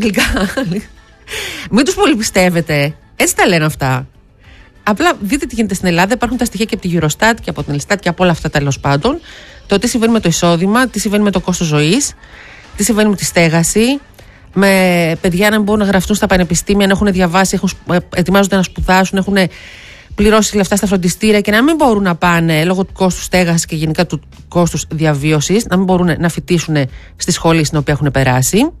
Μην τους πολύ πιστεύετε. Έτσι τα λένε αυτά. Απλά δείτε τι γίνεται στην Ελλάδα. Υπάρχουν τα στοιχεία και από τη Eurostat και από την Ελστάτ και από όλα αυτά τέλος πάντων. Το τι συμβαίνει με το εισόδημα, τι συμβαίνει με το κόστος ζωής, τι συμβαίνει με τη στέγαση, με παιδιά να μπορούν να γραφτούν στα πανεπιστήμια, να έχουν διαβάσει, ετοιμάζονται να σπουδάσουν, έχουν πληρώσει λεφτά στα φροντιστήρια και να μην μπορούν να πάνε λόγω του κόστους στέγασης και γενικά του κόστους διαβίωσης, να μην μπορούν να φοιτήσουν στη σχολή στην οποία έχουν περάσει.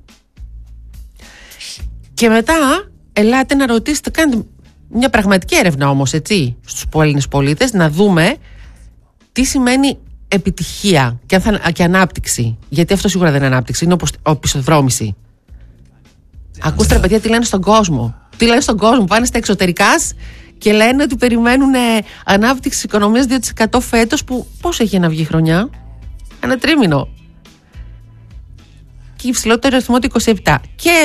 Και μετά ελάτε να ρωτήσετε, κάνετε μια πραγματική έρευνα όμως, έτσι, στους Έλληνες πολίτες, να δούμε τι σημαίνει επιτυχία και ανάπτυξη. Γιατί αυτό σίγουρα δεν είναι ανάπτυξη, είναι οπισθοδρόμηση. Ακούστε, ρε παιδιά, τι λένε στον κόσμο. Τι λένε στον κόσμο, πάνε στα εξωτερικά και λένε ότι περιμένουν ανάπτυξη της οικονομίας 2% φέτος, που πόσο έχει να βγει χρονιά? Ένα τρίμηνο. Και υψηλότερο αριθμό του 27. Και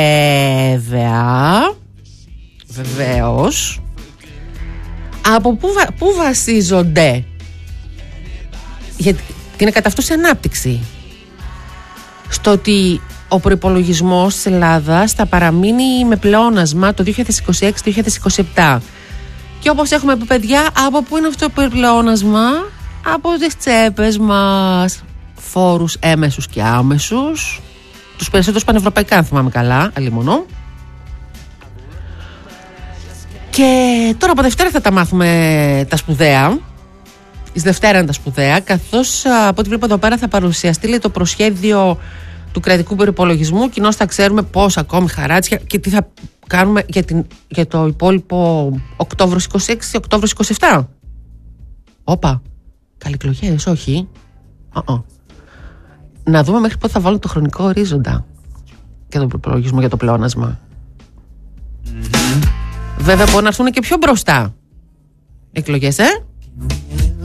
βεβαίως, από πού βασίζονται? Γιατί είναι κατά αυτούς η ανάπτυξη. Στο ότι ο προϋπολογισμός της Ελλάδας θα παραμείνει με πλεόνασμα το 2026-2027. Και όπως έχουμε πει, παιδιά, από πού είναι αυτό το πλεόνασμα? Από τις τσέπες μας. Φόρους έμεσους και άμεσους. Τους περισσότερους πανευρωπαϊκά, αν θυμάμαι καλά, αλλήμονο. Και τώρα από Δευτέρα θα τα μάθουμε τα σπουδαία. Εις Δευτέρα είναι τα σπουδαία, καθώς από ό,τι βλέπω εδώ πέρα θα παρουσιαστεί, λέει, το προσχέδιο του κρατικού προϋπολογισμού. Κοινώς θα ξέρουμε πώς ακόμη χαράτσια και τι θα κάνουμε για το υπόλοιπο Οκτώβριος 26, Οκτώβριος 27. Όπα, καλυκλογές, όχι. Να δούμε μέχρι πότε θα βάλουν το χρονικό ορίζοντα για τον προϋπολογισμό, για το πλεόνασμα. Βέβαια, μπορεί να έρθουν και πιο μπροστά εκλογές,